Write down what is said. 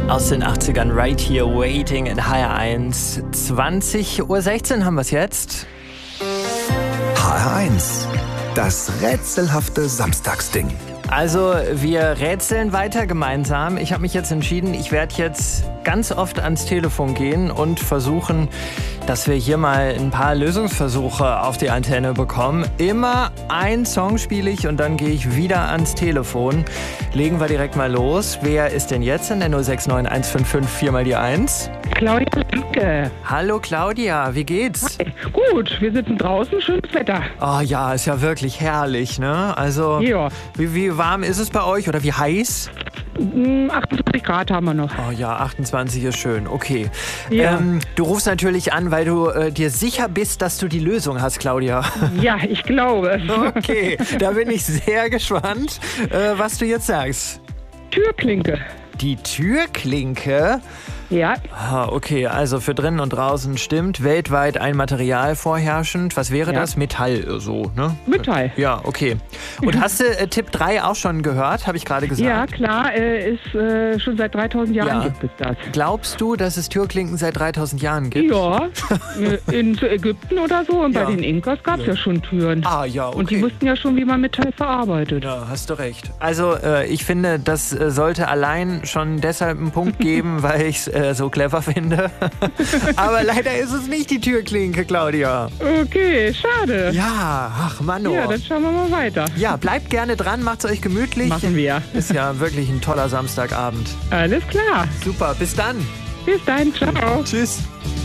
Aus den 80ern, Right Here, Waiting in HR1. 20:16 Uhr haben wir es jetzt. HR1, das rätselhafte Samstagsding. Also, wir rätseln weiter gemeinsam. Ich habe mich jetzt entschieden, ich werde jetzt ganz oft ans Telefon gehen und versuchen, dass wir hier mal ein paar Lösungsversuche auf die Antenne bekommen. Immer ein Song spiele ich und dann gehe ich wieder ans Telefon. Legen wir direkt mal los. Wer ist denn jetzt in der 069 155 4 mal die 1? Claudia Lemke. Hallo Claudia, wie geht's? Hi. Gut, wir sitzen draußen, schönes Wetter. Oh ja, ist ja wirklich herrlich, ne? Also, Ja. wie warm ist es bei euch oder wie heiß? 28 Grad haben wir noch. Oh ja, 28 ist schön, okay. Ja. Du rufst natürlich an, weil du dir sicher bist, dass du die Lösung hast, Claudia. Ja, ich glaube. Okay, da bin ich sehr gespannt, was du jetzt sagst. Türklinke. Die Türklinke? Ja, Okay, also für drinnen und draußen stimmt. Weltweit ein Material vorherrschend. Was wäre Ja. das? Metall, so, ne? Metall. Ja, okay. Und hast du Tipp 3 auch schon gehört, habe ich gerade gesagt? Ja, klar, ist schon seit 3000 Jahren Ja. gibt es das. Glaubst du, dass es Türklinken seit 3000 Jahren gibt? Ja, in Ägypten oder so und Ja. bei den Inkas gab es ja schon Türen. Ah, ja, okay. Und die wussten ja schon, wie man Metall verarbeitet. Ja, hast du recht. Also ich finde, das sollte allein schon deshalb einen Punkt geben, weil ich es so clever finde. Aber leider ist es nicht die Türklinke, Claudia. Okay, schade. Ja, ach Mann. Ja, dann schauen wir mal weiter. Ja, bleibt gerne dran, macht's euch gemütlich. Machen wir. Ist ja wirklich ein toller Samstagabend. Alles klar. Super, bis dann. Bis dann, ciao. Tschüss.